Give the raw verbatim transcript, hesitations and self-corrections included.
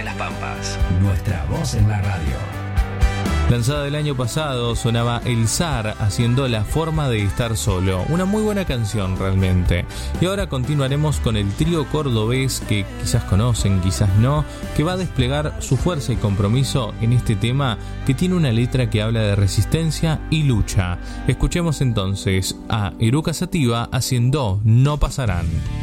de las Pampas. Nuestra voz en la radio. Lanzada el año pasado, sonaba El Zar haciendo La forma de estar solo. Una muy buena canción realmente. Y ahora continuaremos con el trío cordobés que quizás conocen, quizás no, que va a desplegar su fuerza y compromiso en este tema que tiene una letra que habla de resistencia y lucha. Escuchemos entonces a Eruca Sativa haciendo No Pasarán.